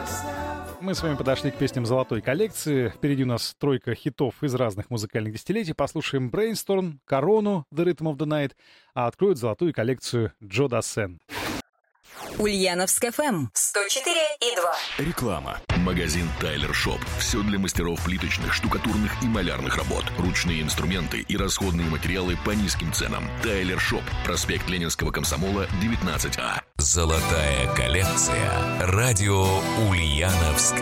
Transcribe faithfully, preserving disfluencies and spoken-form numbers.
Мы с вами подошли к песням золотой коллекции. Впереди у нас тройка хитов из разных музыкальных десятилетий. Послушаем Brainstorm, Корону, The Rhythm of the Night, а откроют золотую коллекцию Джо Дассен. Ульяновск эф эм сто четыре и два. Реклама. Магазин Тайлер Шоп. Все для мастеров плиточных, штукатурных и малярных работ. Ручные инструменты и расходные материалы по низким ценам. Тайлер Шоп. Проспект Ленинского комсомола, девятнадцать А. Золотая коллекция. Радио Ульяновск